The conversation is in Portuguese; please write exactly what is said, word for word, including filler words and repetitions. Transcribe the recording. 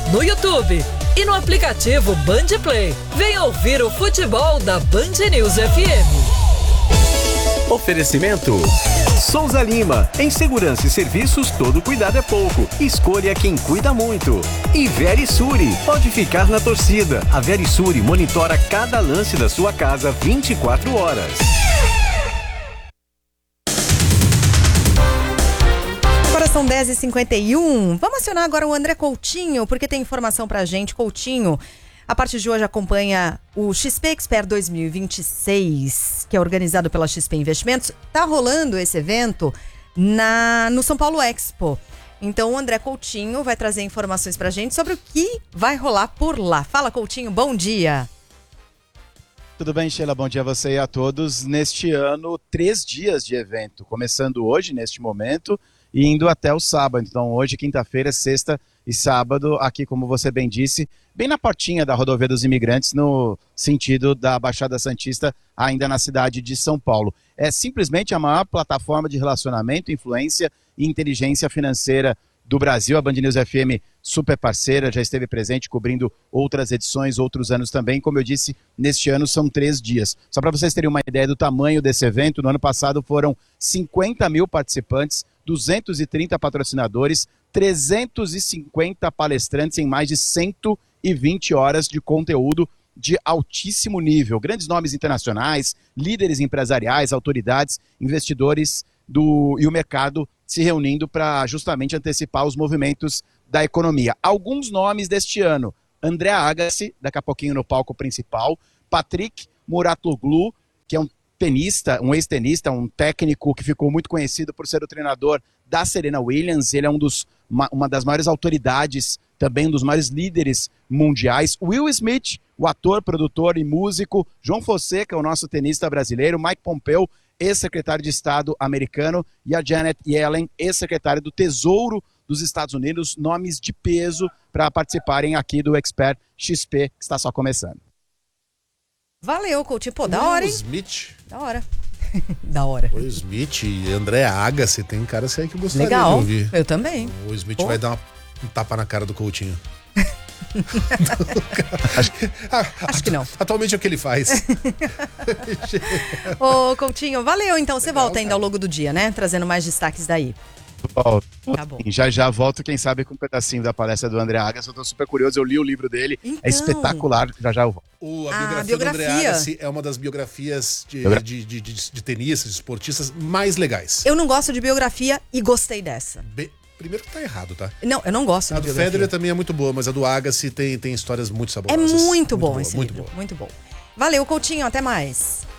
no YouTube e no aplicativo Band Play. Venha ouvir o futebol da Band News F M. Oferecimento Souza Lima, em segurança e serviços todo cuidado é pouco, escolha quem cuida muito. E Verisuri, pode ficar na torcida, a Verisuri monitora cada lance da sua casa vinte e quatro horas. Agora são dez e cinquenta e um, vamos acionar agora o André Coutinho, porque tem informação pra gente. Coutinho, a partir de hoje acompanha o X P Expert dois mil e vinte e seis, que é organizado pela X P Investimentos. Tá rolando esse evento na, no São Paulo Expo. Então o André Coutinho vai trazer informações pra gente sobre o que vai rolar por lá. Fala, Coutinho, bom dia. Tudo bem, Sheila? Bom dia a você e a todos. Neste ano, três dias de evento, começando hoje, neste momento, e indo até o sábado. Então hoje, quinta-feira, sexta e sábado, aqui, como você bem disse, bem na portinha da Rodovia dos Imigrantes, no sentido da Baixada Santista, ainda na cidade de São Paulo. É simplesmente a maior plataforma de relacionamento, influência e inteligência financeira do Brasil. A Band News F M, super parceira, já esteve presente cobrindo outras edições, outros anos também. Como eu disse, neste ano são três dias. Só para vocês terem uma ideia do tamanho desse evento, no ano passado foram cinquenta mil participantes, duzentos e trinta patrocinadores, trezentos e cinquenta palestrantes em mais de cento e vinte horas de conteúdo de altíssimo nível. Grandes nomes internacionais, líderes empresariais, autoridades, investidores do, e o mercado se reunindo para justamente antecipar os movimentos da economia. Alguns nomes deste ano: André Agassi, daqui a pouquinho no palco principal, Patrick Mouratoglou, que é um tenista, um ex-tenista, um técnico que ficou muito conhecido por ser o treinador da Serena Williams. Ele é um dos, uma, uma das maiores autoridades, também um dos maiores líderes mundiais. Will Smith, o ator, produtor e músico. João Fonseca, o nosso tenista brasileiro. Mike Pompeo, ex-secretário de Estado americano. E a Janet Yellen, ex-secretária do Tesouro dos Estados Unidos. Nomes de peso para participarem aqui do Expert X P, que está só começando. Valeu, Coutinho. Pô, da hora, hein? Smith. Da hora. Da hora. O Smith e André Agassi, tem caras aí que gostaria Legal. de ouvir. Eu também. O Smith Pô. vai dar uma, um tapa na cara do Coutinho. acho, acho que não. Atualmente é o que ele faz. Ô, Coutinho, valeu. Então você Legal, volta ainda cara. ao longo do dia, né? Trazendo mais destaques daí. Volto. Tá bom. Já já volto, quem sabe, com um pedacinho da palestra do André Agassi. Eu tô super curioso, eu li o livro dele, Então. é espetacular, já já eu volto. O, a, Ah, biografia a biografia. do André Agassi é uma das biografias de, Biogra- de, de, de, de tenistas, de esportistas mais legais. Eu não gosto de biografia e gostei dessa. Be- Primeiro que tá errado, tá? Não, eu não gosto A de do biografia. Federer também é muito boa, mas a do Agassi tem, tem histórias muito É saborosas. muito bom boa, esse muito livro. boa. Muito bom. Valeu, Coutinho. Até mais.